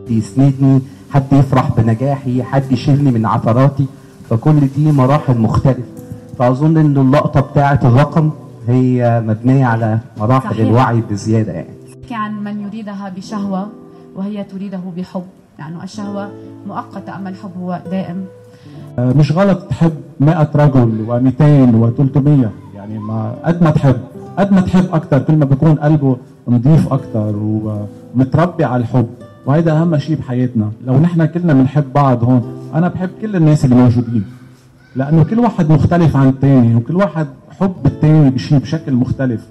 يسندني، حد يفرح بنجاحي، حد يشيلني من عثراتي. فكل دي مراحل مختلفة. فأظن إن اللقطة بتاعة الرقم هي مبنية على مراحل صحيح. الوعي بزيادة يعني. عن من يريدها بشهوة وهي تريده بحب، يعني الشهوة مؤقتة أما الحب هو دائم. مش غلط تحب 100 رجل و200 و300، يعني قد ما تحب أكتر كل ما بيكون قلبه نظيف أكتر ومتربي على الحب، وهيدا أهم شيء بحياتنا. لو نحن كلنا بنحب بعض هون، أنا بحب كل الناس اللي موجودين، لأنه كل واحد مختلف عن الثاني، وكل واحد حب الثاني بشكل مختلف.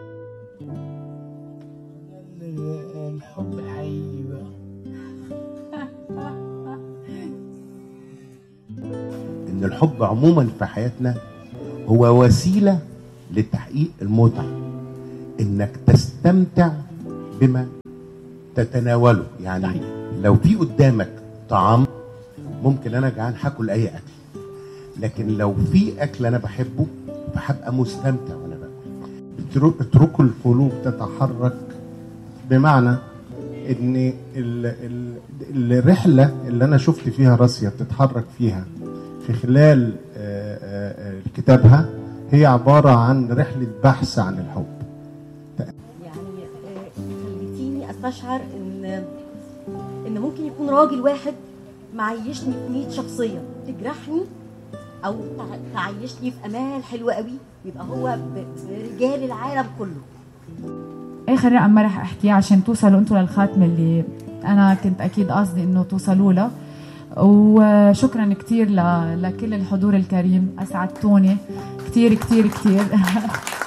الحب حقيقي بقى. إن الحب عموما في حياتنا هو وسيلة لتحقيق المتعة، إنك تستمتع بما تتناوله. يعني صحيح. لو في قدامك طعام، ممكن أنا جعان هاكل أي أكل، لكن لو في أكل أنا بحبه فهبقى مستمتع وأنا باكل. اتركوا القلوب تتحرك، بمعنى إن الرحلة اللي أنا شفت فيها راسيا بتتحرك فيها في خلال كتابها هي عبارة عن رحلة بحث عن الحب. يعني خليتيني استشعر ان ممكن يكون راجل واحد معيشني في 100 شخصية تجرحني او تعيشني في امال حلوة قوي، يبقى هو برجال العالم كله. اخر رقم ما رح احكيه عشان توصلوا انتوا للخاتمة اللي انا كنت اكيد قصدي انه توصلوا لها. وشكرا كتير لكل الحضور الكريم، اسعدتوني كتير كتير كتير.